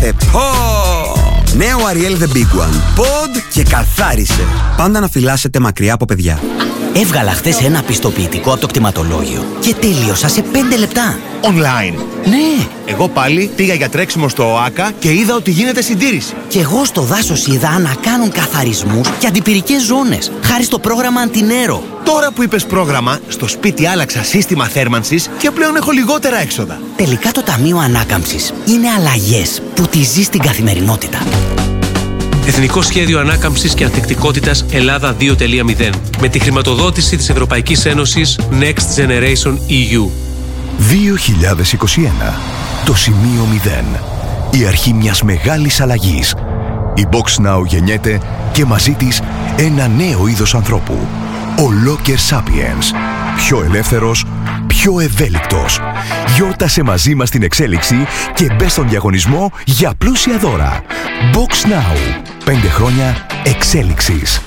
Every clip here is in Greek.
ακούτε νέο Ariel The Big One. Pod και καθάρισε. Πάντα να φυλάσσετε μακριά από παιδιά. Έβγαλα χθες ένα πιστοποιητικό από το κτηματολόγιο και τέλειωσα σε 5 λεπτά. Online. Ναι. Εγώ πάλι πήγα για τρέξιμο στο ΟΑΚΑ και είδα ότι γίνεται συντήρηση. Και εγώ στο δάσος είδα να κάνουν καθαρισμούς και αντιπυρικές ζώνες, χάρη στο πρόγραμμα Αντινέρο. Τώρα που είπες πρόγραμμα, στο σπίτι άλλαξα σύστημα θέρμανσης και πλέον έχω λιγότερα έξοδα. Τελικά το Ταμείο Ανάκαμψης είναι αλλαγές που τη ζει στην καθημερινότητα. Εθνικό Σχέδιο Ανάκαμψης και Ανθεκτικότητας Ελλάδα 2.0 με τη χρηματοδότηση της Ευρωπαϊκής Ένωσης Next Generation EU. 2021. Το σημείο 0. Η αρχή μιας μεγάλης αλλαγής. Η Box Now γεννιέται και μαζί της ένα νέο είδος ανθρώπου. Ο Locker Sapiens. Πιο ελεύθερος, πιο ευέλικτος. Γιόρτασε μαζί μας την εξέλιξη και μπες στον διαγωνισμό για πλούσια δώρα. Box Now. 5 χρόνια εξέλιξης.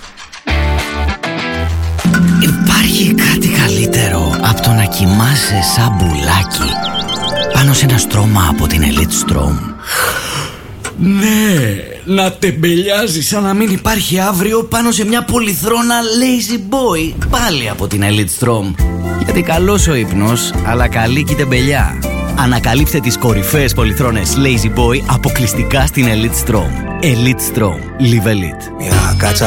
Υπάρχει κάτι καλύτερο από το να κοιμάσαι σαν μπουλάκι πάνω σε ένα στρώμα από την Elite Strom. Ναι, να τεμπελιάζει σαν να μην υπάρχει αύριο πάνω σε μια πολυθρόνα Lazy Boy, πάλι από την Elite Strom. Γιατί καλός ο ύπνος, αλλά καλή και η τεμπελιά. Ανακαλύψτε τις κορυφαίες πολυθρόνες Lazy Boy αποκλειστικά στην Elite Strom. Elite Strom. Live Elite. Μια κάτσα